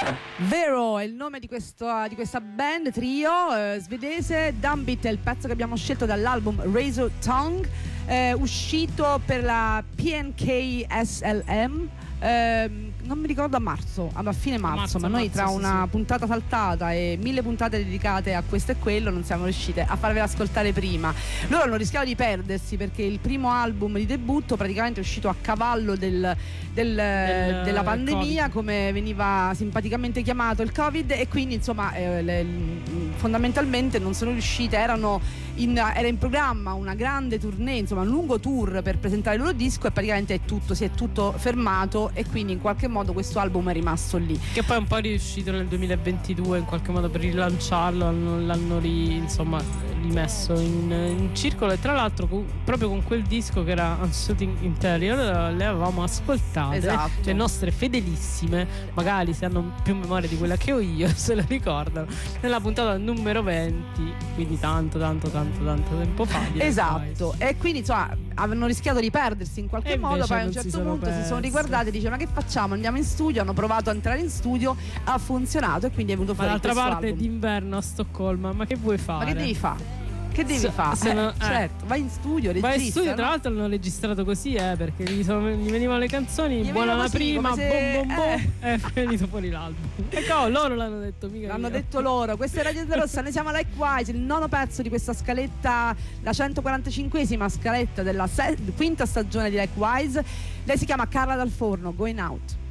Vero è il nome di questa band trio svedese. Dumbit è il pezzo che abbiamo scelto dall'album Razor Tongue, uscito per la PNK SLM, non mi ricordo a fine marzo, ma noi tra una puntata saltata e 1000 puntate dedicate a questo e quello non siamo riuscite a farvela ascoltare prima. Loro hanno rischiato di perdersi perché il primo album di debutto praticamente è uscito a cavallo della pandemia, come veniva simpaticamente chiamato il Covid, e quindi insomma fondamentalmente non sono riuscite, era in programma una grande tournée, insomma un lungo tour per presentare il loro disco, e praticamente si è tutto fermato, e quindi in qualche modo questo album è rimasto lì, che poi è un po' riuscito nel 2022 in qualche modo per rilanciarlo, l'hanno rimesso in circolo. E tra l'altro proprio con quel disco che era Unsuiting Interior le avevamo ascoltate, esatto, le nostre fedelissime, magari se hanno più memoria di quella che ho io se lo ricordano, nella puntata numero 20, quindi tanto tempo fa, esatto. E quindi insomma avevano rischiato di perdersi in qualche modo, poi a un certo punto si sono riguardati e dice: ma che facciamo, andiamo in studio. Hanno provato a entrare in studio, ha funzionato, e quindi è venuto fuori dall'altra parte album. D'inverno a Stoccolma, ma che vuoi fare? Ma che devi fare? Che devi fare? Certo, vai in studio, registra. Vai in studio, tra l'altro hanno registrato così, perché gli venivano le canzoni, buona la prima, è finito fuori l'album. Ecco, loro l'hanno detto, mica l'hanno io. detto loro. Questa è Radio Rossa, noi siamo Likewise, il nono pezzo di questa scaletta, la 145esima scaletta della quinta stagione di Likewise. Lei si chiama Carla Dal Forno, Going Out.